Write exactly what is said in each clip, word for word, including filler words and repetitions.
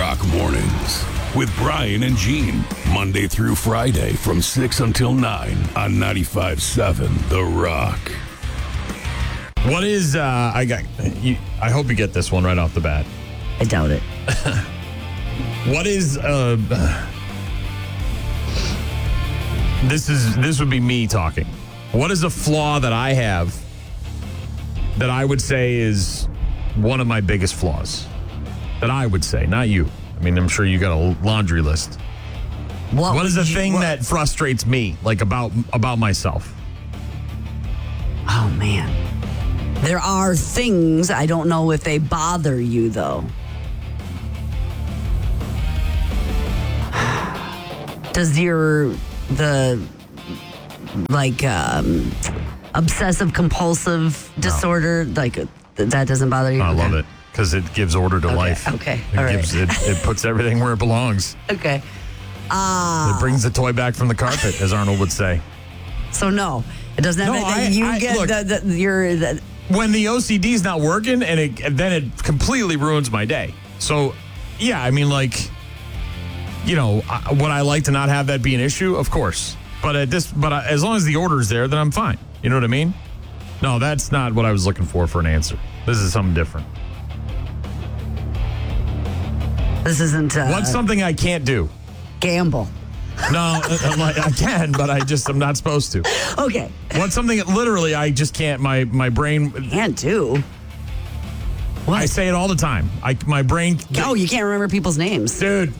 Rock Mornings with Brian and Gene. Monday through Friday from six until nine on ninety-five point seven The Rock. What is, uh, I got, you, I hope you get this one right off the bat. I doubt it. What is, uh, this is, this would be me talking. What is a flaw that I have that I would say is one of my biggest flaws? That I would say, not you. I mean, I'm sure you got a laundry list. What, what is the you, thing what? that frustrates me, like about about myself? Oh, man. There are things, I don't know if they bother you, though. Does your, the, like, um, obsessive compulsive disorder, no. like, that doesn't bother you? I okay. love it because it gives order to okay. life. Okay, it all gives, right. it, it puts everything where it belongs. Okay. Uh, it brings the toy back from the carpet, as Arnold would say. So, no, it doesn't have no, anything. You I, get look, the, the, your... The, when the O C D is not working, and it, then it completely ruins my day. So, yeah, I mean, like, you know, I, would I like to not have that be an issue? Of course. But at this, but I, as long as the order's there, then I'm fine. You know what I mean? No, that's not what I was looking for for an answer. This is something different. This isn't... Uh, What's something I can't do? Gamble. No, like, I can, but I just, I'm not supposed to. Okay. What's something that literally I just can't, my, my brain... Can't do? What? I say it all the time. I, my brain... Oh, you can't remember people's names. Dude.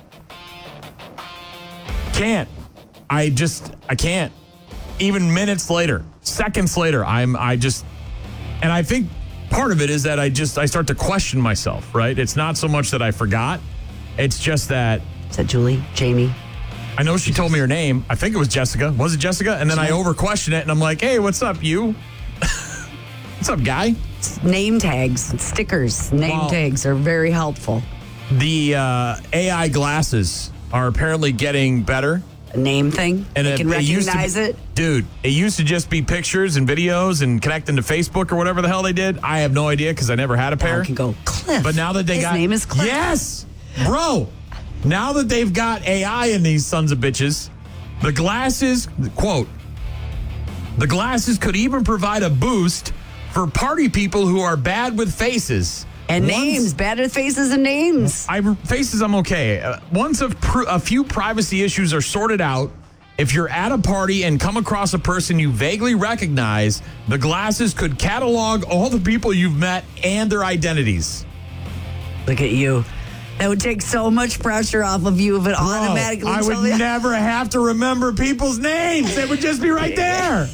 Can't. I just, I can't. Even minutes later, seconds later, I'm, I just... And I think part of it is that I just, I start to question myself, right? It's not so much that I forgot. It's just that... Is that Julie? Jamie? I know she told me her name. I think it was Jessica. Was it Jessica? And then I over question it, and I'm like, hey, what's up, you? What's up, guy? Name tags, stickers, name well, tags are very helpful. The uh, A I glasses are apparently getting better. A name thing? And you it, can it used recognize to, it? Dude, it used to just be pictures and videos and connecting to Facebook or whatever the hell they did. I have no idea because I never had a pair. I can go, Cliff. But now that they His got... His name is Cliff. Yes! Bro! Now that they've got A I in these sons of bitches, the glasses, quote, the glasses could even provide a boost for party people who are bad with faces. And Once, names, bad with faces and names. I, faces, I'm okay. Uh, once a, pr- a few privacy issues are sorted out, if you're at a party and come across a person you vaguely recognize, the glasses could catalog all the people you've met and their identities. Look at you. That would take so much pressure off of you if it Bro, automatically I would told you. never have to remember people's names. They would just be right there.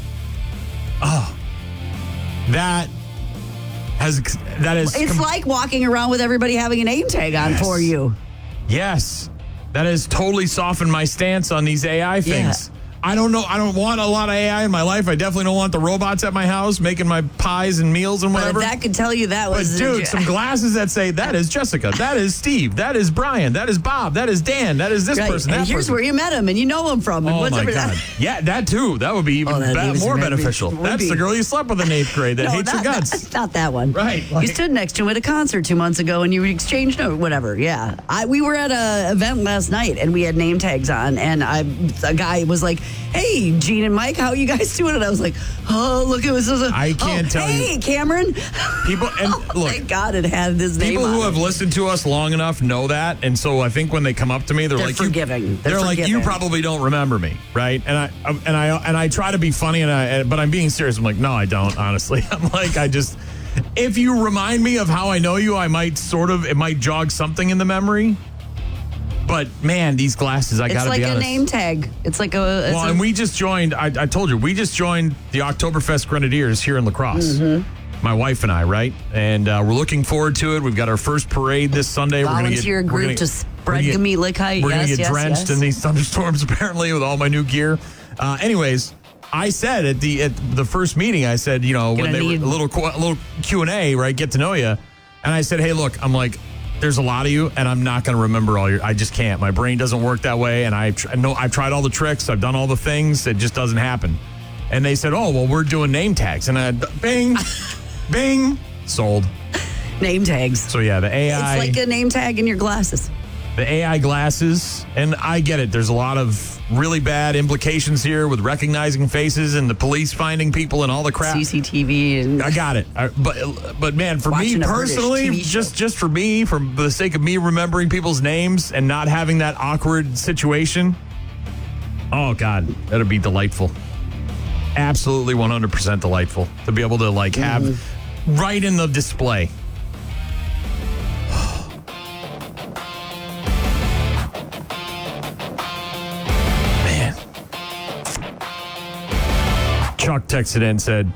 Oh, that has that is. It's com- like walking around with everybody having a name tag on Yes. for you. Yes, that has totally softened my stance on these A I things. Yeah. I don't know. I don't want a lot of A I in my life. I definitely don't want the robots at my house making my pies and meals and But whatever. if that could tell you that But was... dude, some glasses that say, that is Jessica, that is Steve, that is Brian, that is Bob, that is Dan, that is this right. person, and that here's person. where you met him and you know him from. And Oh, what's my every- God. Yeah, that too. That would be even Oh, that'd be be- more would be- beneficial. would That's be. the girl you slept with in eighth grade that No, hates not, your guts. Not, not that one. Right, like- you stood next to him at a concert two months ago and you exchanged no, whatever. Yeah. I, we were at an event last night and we had name tags on and I, a guy was like, hey, Gene and Mike, how you guys doing? And I was like, oh, look, it was... I can't oh, tell hey, you. Cameron. People, and oh, look, thank God it had his name people on who it. have listened to us long enough know that. And so I think when they come up to me, they're, They're like, forgiving. You, They're they're like, you forgiving. probably don't remember me, right? And I and I and I try to be funny, and I but I'm being serious. I'm like, no, I don't. Honestly, I'm like, I just. If you remind me of how I know you, I might sort of, it might jog something in the memory. But man, these glasses, I It's gotta like be a honest. name tag. It's like a... It's Well, a, and we just joined, I, I told you, we just joined the Oktoberfest Grenadiers here in La Crosse. Mm-hmm. My wife and I, right? And uh, we're looking forward to it. We've got our first parade this Sunday. volunteer we're gonna get, group we're gonna, to spread we're gonna get- Gemütlichkeit. We're going to Yes, get yes, drenched yes. in these thunderstorms, apparently, with all my new gear. Uh, anyways, I said at the at the first meeting, I said, you know, when Gonna they need- were a little, qu- a little Q and A, right, get to know you. And I said, hey, look, I'm like, there's a lot of you, and I'm not going to remember all your. I just can't. My brain doesn't work that way, and I tr- know I've tried all the tricks. I've done all the things. It just doesn't happen. And they said, oh, well, we're doing name tags, and I, bing, bing, sold. Name tags. So yeah, the A I. It's like a name tag in your glasses. The A I glasses, and I get it. There's a lot of really bad implications here with recognizing faces and the police finding people and all the crap. C C T V. And I got it. I, but but man, for me Watching a British personally, T V show. just just for me, for the sake of me remembering people's names and not having that awkward situation. Oh God, that'd be delightful. Absolutely, one hundred percent delightful to be able to like have Mm-hmm. right in the display. Chuck texted in and said,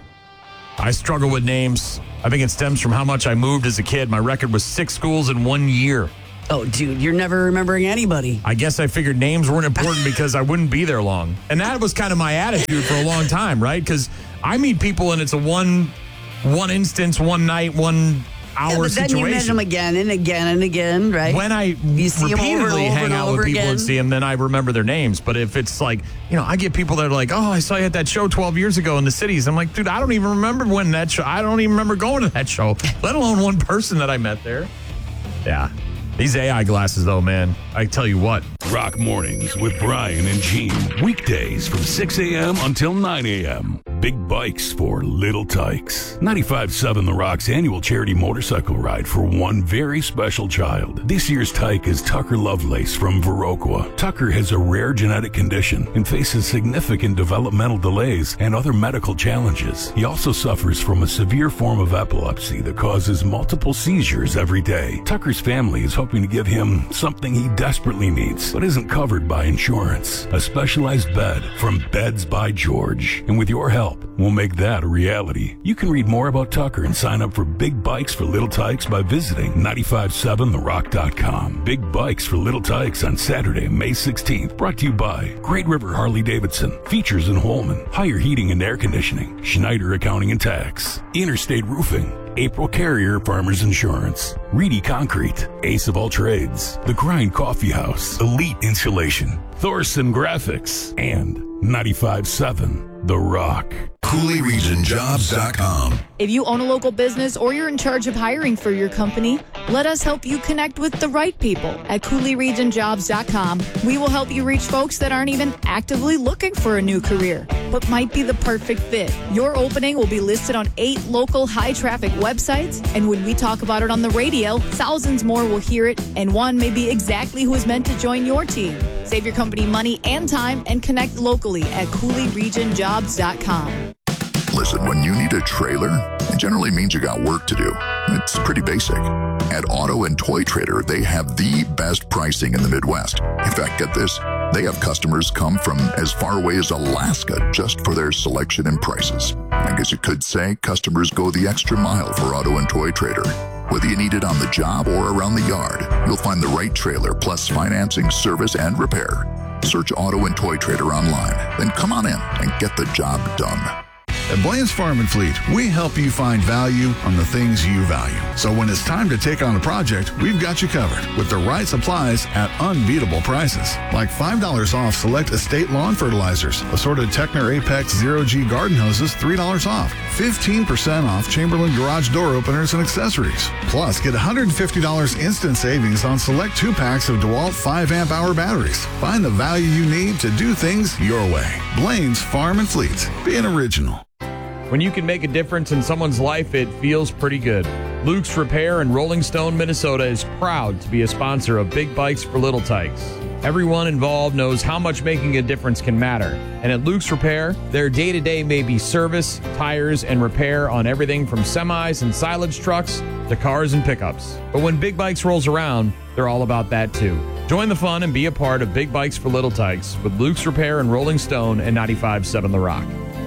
I struggle with names. I think it stems from how much I moved as a kid. My record was six schools in one year. Oh, dude, you're never remembering anybody. I guess I figured names weren't important because I wouldn't be there long. And that was kind of my attitude for a long time, right? Because I meet people and it's a one one instance, one night, one hour Yeah, but then situation. you meet them again and again and again, right? When I You see 'em over and repeatedly over hang and out over with people again. and see them, then I remember their names. But if it's like, you know, I get people that are like, oh, I saw you at that show twelve years ago in the cities. I'm like, dude, I don't even remember when that show, I don't even remember going to that show, let alone one person that I met there. Yeah. These A I glasses, though, man, I tell you what. Rock Mornings with Brian and Gene. Weekdays from six a.m. until nine a.m. Big bikes for little tykes. ninety-five point seven The Rock's annual charity motorcycle ride for one very special child. This year's tyke is Tucker Lovelace from Viroqua. Tucker has a rare genetic condition and faces significant developmental delays and other medical challenges. He also suffers from a severe form of epilepsy that causes multiple seizures every day. Tucker's family is hoping to give him something he desperately needs, but isn't covered by insurance. A specialized bed from Beds by George. And with your help, we'll make that a reality. You can read more about Tucker and sign up for Big Bikes for Little Tykes by visiting nine five seven the rock dot com. Big Bikes for Little Tykes on Saturday, May sixteenth. Brought to you by Great River Harley Davidson, Features in Holman, Higher Heating and Air Conditioning, Schneider Accounting and Tax, Interstate Roofing, April Carrier Farmers Insurance, Reedy Concrete, Ace of All Trades, The Grind Coffee House, Elite Insulation, Thorson Graphics, and ninety-five point seven The Rock. Cooley Region Jobs dot com. If you own a local business or you're in charge of hiring for your company, let us help you connect with the right people at Cooley Region Jobs dot com. We will help you reach folks that aren't even actively looking for a new career, but might be the perfect fit. Your opening will be listed on eight local high-traffic websites, and when we talk about it on the radio, thousands more will hear it, and one may be exactly who is meant to join your team. Save your company money and time and connect locally at Cooley Region Jobs dot com. Listen, when you need a trailer, it generally means you got work to do. It's pretty basic. At Auto and Toy Trader, they have the best pricing in the Midwest. In fact, get this, they have customers come from as far away as Alaska just for their selection and prices. I guess you could say customers go the extra mile for Auto and Toy Trader. Whether you need it on the job or around the yard, you'll find the right trailer plus financing, service, and repair. Search Auto and Toy Trader online, then come on in and get the job done. At Blaine's Farm and Fleet, we help you find value on the things you value. So when it's time to take on a project, we've got you covered with the right supplies at unbeatable prices. Like five dollars off select estate lawn fertilizers, assorted Techner Apex Zero G garden hoses, three dollars off. fifteen percent off Chamberlain garage door openers and accessories. Plus, get one hundred fifty dollars instant savings on select two packs of DeWalt five amp hour batteries. Find the value you need to do things your way. Blaine's Farm and Fleet. Be an original. When you can make a difference in someone's life, it feels pretty good. Luke's Repair in Rolling Stone, Minnesota is proud to be a sponsor of Big Bikes for Little Tykes. Everyone involved knows how much making a difference can matter. And at Luke's Repair, their day-to-day may be service, tires, and repair on everything from semis and silage trucks to cars and pickups. But when Big Bikes rolls around, they're all about that too. Join the fun and be a part of Big Bikes for Little Tykes with Luke's Repair in Rolling Stone and ninety-five point seven The Rock.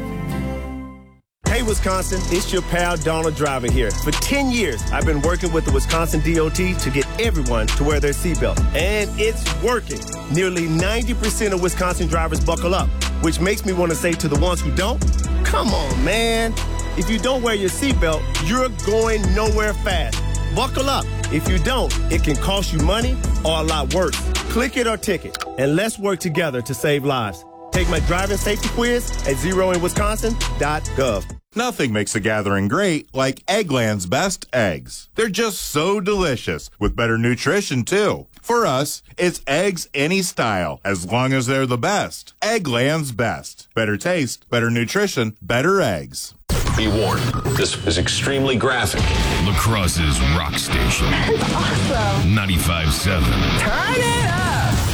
Hey, Wisconsin, it's your pal Donald Driver here. For ten years, I've been working with the Wisconsin D O T to get everyone to wear their seatbelt. And it's working. Nearly ninety percent of Wisconsin drivers buckle up, which makes me want to say to the ones who don't, come on, man. If you don't wear your seatbelt, you're going nowhere fast. Buckle up. If you don't, it can cost you money or a lot worse. Click it or ticket, and let's work together to save lives. Take my driving safety quiz at zero in wisconsin dot gov. Nothing makes a gathering great like Eggland's Best eggs. They're just so delicious, with better nutrition too. For us, it's eggs any style, as long as they're the best. Eggland's Best. Better taste, better nutrition, better eggs. Be warned, this is extremely graphic. La Crosse's Rock Station. That's awesome. ninety-five point seven. Turn it up.